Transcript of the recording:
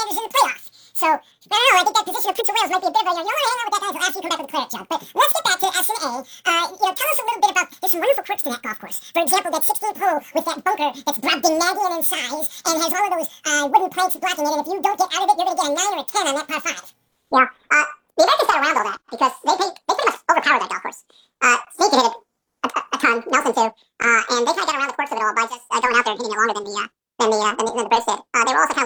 Sanders in the playoff. So, I don't know, I think that position of Prince of Wales might be a bit of a, you want to hang out with that guy until after you come back with the playoff job. But let's get back to S&A. Tell us a little bit about, there's some wonderful quirks to that golf course. For example, that 16th hole with that bunker that's Brobdingnagian in size and has all of those wooden planks blocking it, and if you don't get out of it, you're going to get a 9 or a 10 on that par 5. The Americans got around all that because they pretty much overpower that golf course.